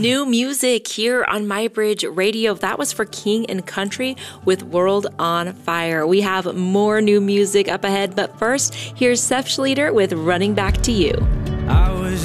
New music here on MyBridge Radio. That was for King and Country with World on Fire. We have more new music up ahead, but first, here's Seth Schleter with Running Back to You.